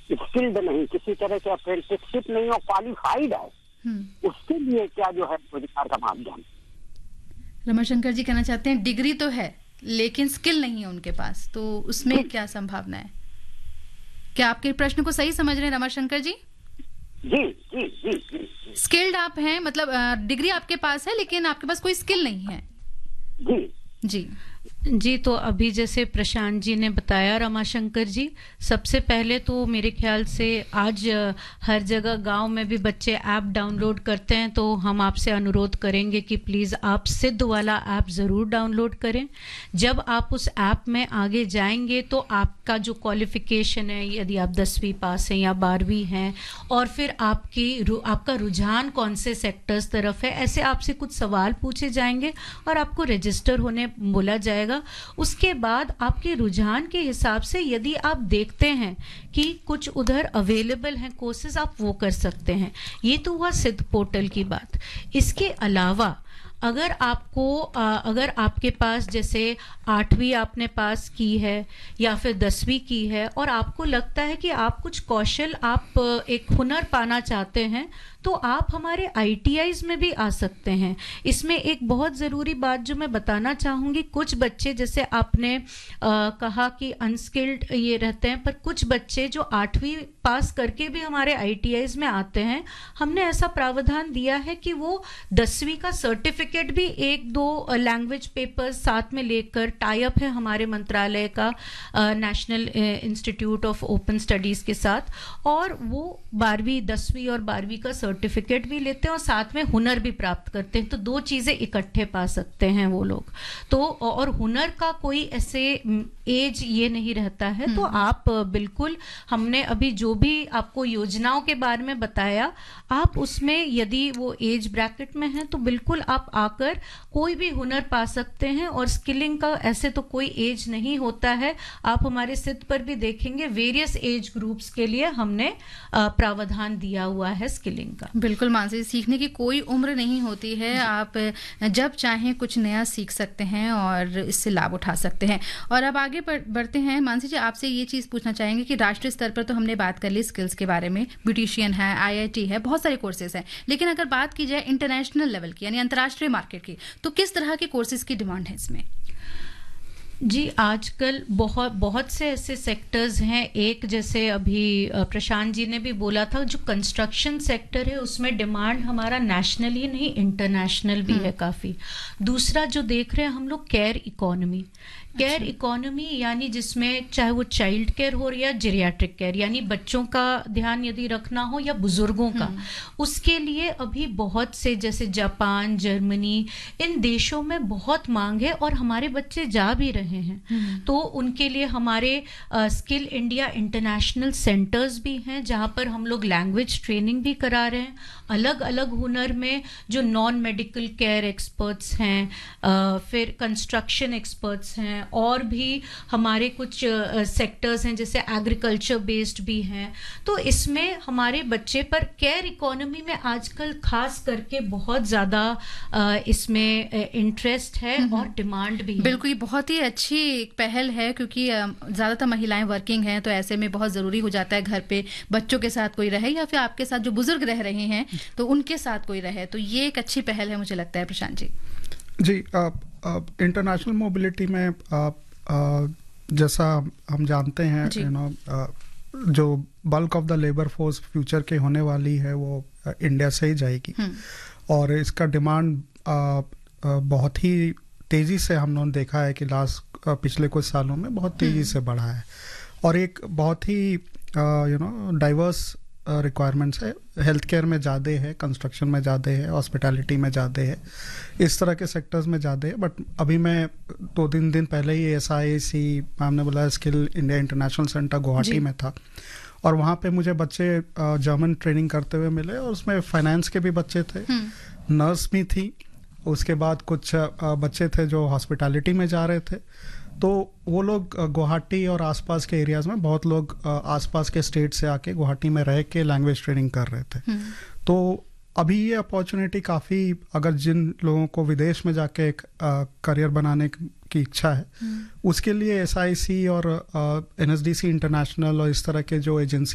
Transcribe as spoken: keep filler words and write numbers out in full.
Skilled नहीं, किसी तरह के अप्रेंटिसशिप नहीं और क्वालिफाइड है, उसके लिए क्या जो है रोजगार का माध्यम। रमाशंकर जी कहना चाहते हैं डिग्री तो है लेकिन स्किल नहीं है उनके पास, तो उसमें क्या संभावना है? क्या आपके प्रश्न को सही समझ रहे हैं रमाशंकर जी? जी जी जी जी। स्किल्ड आप हैं, मतलब डिग्री आपके पास है लेकिन आपके पास कोई स्किल नहीं है। जी जी जी, तो अभी जैसे प्रशांत जी ने बताया रमाशंकर जी, सबसे पहले तो मेरे ख्याल से आज हर जगह गांव में भी बच्चे ऐप डाउनलोड करते हैं, तो हम आपसे अनुरोध करेंगे कि प्लीज़ आप सिद्ध वाला ऐप ज़रूर डाउनलोड करें। जब आप उस ऐप में आगे जाएंगे तो आपका जो क्वालिफिकेशन है, यदि आप दसवीं पास हैं या बारहवीं हैं, और फिर आपकी आपका रुझान कौन से सेक्टर्स तरफ है, ऐसे आपसे कुछ सवाल पूछे जाएंगे और आपको रजिस्टर होने बोला जाएगा। उसके बाद आपके रुझान के हिसाब से यदि आप देखते हैं कि कुछ उधर अवेलेबल हैं कोर्सेज, आप वो कर सकते हैं। ये तो हुआ सिद्ध पोर्टल की बात। इसके अलावा अगर आपको अगर आपके पास जैसे आठवीं आपने पास की है या फिर दसवीं की है और आपको लगता है कि आप कुछ कौशल, आप एक हुनर पाना चाहते हैं, तो आप हमारे आई टी आईज़ में भी आ सकते हैं। इसमें एक बहुत ज़रूरी बात जो मैं बताना चाहूँगी, कुछ बच्चे जैसे आपने आ, कहा कि अनस्किल्ड ये रहते हैं, पर कुछ बच्चे जो आठवीं पास करके भी हमारे आई टी आईज़ में आते हैं, हमने ऐसा प्रावधान दिया है कि वो दसवीं का सर्टिफिकेट भी एक दो लैंग्वेज पेपर्स साथ में लेकर, टाई अप है हमारे मंत्रालय का national institute of open studies के साथ, और वो बारहवीं दसवीं और बारहवीं का सर्टिफिकेट भी लेते हैं और साथ में हुनर भी प्राप्त करते हैं। तो दो चीज़ें इकट्ठे पा सकते हैं वो लोग। तो और हुनर का कोई ऐसे एज ये नहीं रहता है। तो आप बिल्कुल, हमने अभी जो भी आपको योजनाओं के बारे में बताया, आप उसमें यदि वो एज ब्रैकेट में है तो बिल्कुल आप आकर कोई भी हुनर पा सकते हैं। और स्किलिंग का ऐसे तो कोई एज नहीं होता है। आप हमारे सिद्ध पर भी देखेंगे वेरियस एज ग्रुप्स के लिए हमने प्रावधान दिया हुआ है स्किलिंग का। बिल्कुल मानसी, सीखने की कोई उम्र नहीं होती है। आप जब चाहें कुछ नया सीख सकते हैं और इससे लाभ उठा सकते हैं। और अब आगे बढ़ते हैं। मानसी जी, आपसे ये चीज़ पूछना चाहेंगे कि राष्ट्रीय स्तर पर तो हमने बात कर ली स्किल्स के बारे में, ब्यूटिशियन है, आई आई टी है, बहुत सारे कोर्सेज हैं, लेकिन अगर बात की जाए इंटरनेशनल लेवल की यानी अंतर्राष्ट्रीय मार्केट की, तो किस तरह के कोर्सेज की डिमांड है इसमें? जी, आजकल बहुत बहुत से ऐसे सेक्टर्स हैं। एक जैसे अभी प्रशांत जी ने भी बोला था, जो कंस्ट्रक्शन सेक्टर है उसमें डिमांड हमारा नेशनल ही नहीं इंटरनेशनल भी है काफ़ी। दूसरा जो देख रहे हैं हम लोग, केयर इकोनॉमी। केयर इकोनॉमी यानी जिसमें चाहे वो चाइल्ड केयर हो या जेरियाट्रिक केयर, यानी बच्चों का ध्यान यदि रखना हो या बुजुर्गों का, उसके लिए अभी बहुत से जैसे जापान, जर्मनी, इन देशों में बहुत मांग है और हमारे बच्चे जा भी रहे हैं। तो उनके लिए हमारे स्किल इंडिया इंटरनेशनल सेंटर्स भी हैं जहाँ पर हम लोग लैंग्वेज ट्रेनिंग भी करा रहे हैं। अलग अलग हुनर में जो नॉन मेडिकल केयर एक्सपर्ट्स हैं, आ, फिर कंस्ट्रक्शन एक्सपर्ट्स हैं, और भी हमारे कुछ सेक्टर्स हैं जैसे एग्रीकल्चर बेस्ड भी हैं। तो इसमें हमारे बच्चे पर केयर इकोनॉमी में आजकल खास करके बहुत ज़्यादा इसमें इंटरेस्ट है और डिमांड भी है। बिल्कुल, ये बहुत ही अच्छी एक पहल है, क्योंकि ज़्यादातर महिलाएं वर्किंग हैं, तो ऐसे में बहुत ज़रूरी हो जाता है घर पे बच्चों के साथ कोई रहे या फिर आपके साथ जो बुजुर्ग रह रहे हैं तो उनके साथ कोई रहे। तो ये एक अच्छी पहल है मुझे लगता है। प्रशांत जी जी, इंटरनेशनल मोबिलिटी में आप जैसा हम जानते हैं, यू नो, जो bulk of the labour force future के होने वाली है वो इंडिया से ही जाएगी, और इसका डिमांड बहुत ही तेज़ी से हम लोगों ने देखा है कि लास्ट पिछले कुछ सालों में बहुत तेज़ी से बढ़ा है, और एक बहुत ही यू नो डाइवर्स रिक्वायरमेंट्स है। हेल्थ केयर में ज़्यादा है, कंस्ट्रक्शन में ज़्यादा है, हॉस्पिटैलिटी में ज़्यादा है, इस तरह के सेक्टर्स में ज़्यादा है। बट अभी मैं दो तीन दिन पहले ही एस आई सी मैम ने बोला skill India international centre Guwahati में था, और वहाँ पे मुझे बच्चे जर्मन ट्रेनिंग करते हुए मिले, और उसमें फाइनेंस के भी बच्चे थे, नर्स भी थी, उसके बाद कुछ बच्चे थे जो हॉस्पिटैलिटी में जा रहे थे। तो वो लोग गुवाहाटी और आसपास के एरियाज़ में, बहुत लोग आसपास के स्टेट से आके गुवाहाटी में रह के लैंग्वेज ट्रेनिंग कर रहे थे। तो अभी ये अपॉर्चुनिटी काफ़ी, अगर जिन लोगों को विदेश में जाके एक करियर बनाने की इच्छा है, उसके लिए एस आई सी और N S D C international और इस तरह के जो एजेंसी